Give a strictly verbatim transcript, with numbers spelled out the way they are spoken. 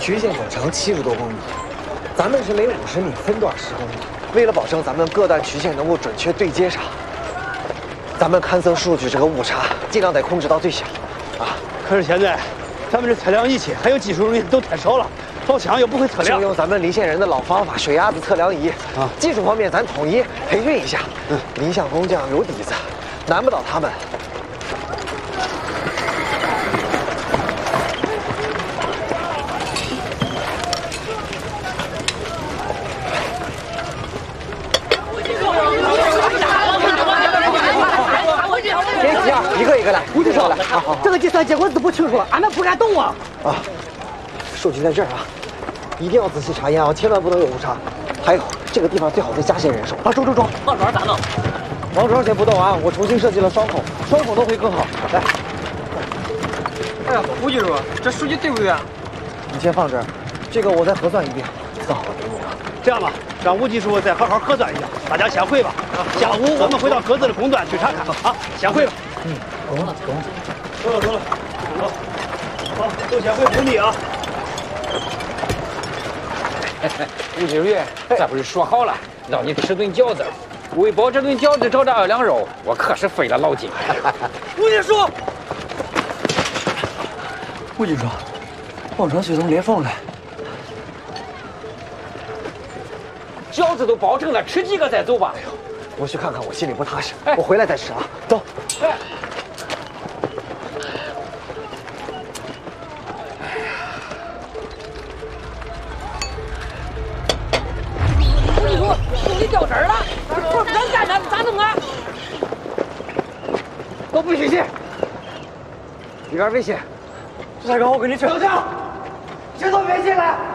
曲线总长七十多公里，咱们是每五十米分段十公里。为了保证咱们各段曲线能够准确对接上，咱们勘测数据这个误差尽量得控制到最小，啊。 可是现在，咱们这测量仪器还有技术人员都太少了，老乡又不会测量。 就用咱们离线人的老方法，血压子测量仪。啊，技术方面咱统一培训一下。嗯，离相工匠有底子，难不倒他们。 一个一个来，吴局长来。好好， 这个计算结果字不清楚，俺们不敢动啊。 啊，数据在这儿啊，一定要仔细查验啊，千万不能有误差。还有这个地方最好再加些人手。啊，中中中， 王庄咋弄？ 王庄先不动啊，我重新设计了双孔，双孔都会更好。来， 哎呀，吴局长，这数据对不对啊？ 你先放这儿，这个我再核算一遍，算好了给你啊。 这样吧，让吴技术再好好核算一下，大家先回吧。下午我们回到各自的工段去查看啊，先回吧。 嗯，懂了，懂了， 走了，走了，走，好，都先回工地啊。 吴经理，这不是说好了让你吃顿饺子，为保这顿饺子找这二两肉，我可是费了老劲。 吴局长，吴局长，王庄系统裂缝了， 饺子都包成了，吃几个再走吧。哎呦， 我去看看，我心里不踏实，我回来再吃啊。走。 哎， 吴局长，兄弟掉针了，活不敢干了，咋弄啊？ 都不许进！有点危险，大哥，我跟你去。 老乡，谁都别进来！